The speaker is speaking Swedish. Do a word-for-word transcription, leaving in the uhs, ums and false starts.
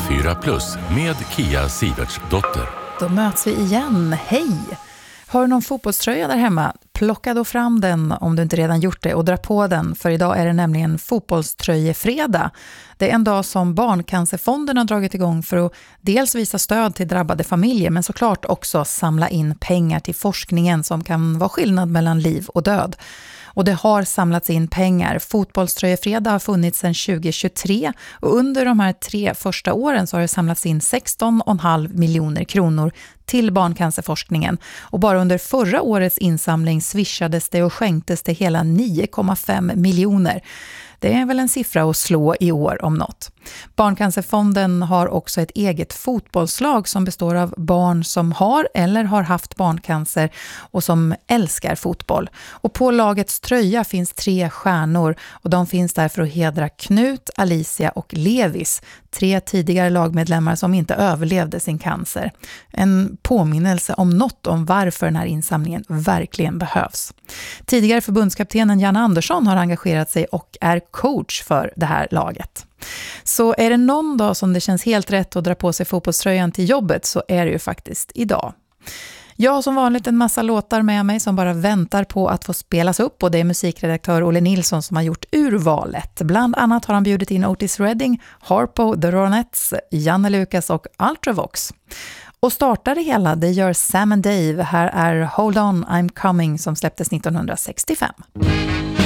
fyra plus med Kia Sivertsdotter. Då möts vi igen. Hej! Har du någon fotbollströja där hemma? Plocka då fram den om du inte redan gjort det och dra på den, för idag är det nämligen fotbollströjefredag. Det är en dag som Barncancerfonden har dragit igång för att dels visa stöd till drabbade familjer, men såklart också samla in pengar till forskningen som kan vara skillnad mellan liv och död. Och det har samlats in pengar. Fotbollströjefredag har funnits sedan tjugo tjugotre och under de här tre första åren så har det samlats in sexton komma fem miljoner kronor till barncancerforskningen. Och bara under förra årets insamling swishades det och skänktes det hela nio komma fem miljoner. Det är väl en siffra att slå i år om något. Barncancerfonden har också ett eget fotbollslag som består av barn som har eller har haft barncancer och som älskar fotboll. Och på lagets tröja finns tre stjärnor och de finns där för att hedra Knut, Alicia och Levis. Tre tidigare lagmedlemmar som inte överlevde sin cancer. En påminnelse om något om varför den här insamlingen verkligen behövs. Tidigare förbundskaptenen Janne Andersson har engagerat sig och är coach för det här laget. Så är det någon dag som det känns helt rätt att dra på sig fotbollströjan till jobbet så är det ju faktiskt idag. Jag har som vanligt en massa låtar med mig som bara väntar på att få spelas upp och det är musikredaktör Olle Nilsson som har gjort urvalet. Bland annat har han bjudit in Otis Redding, Harpo, The Ronettes, Janne Lukas och Ultravox. Och startar det hela, det gör Sam and Dave. Här är Hold On, I'm Coming som släpptes nittonhundrasextiofem.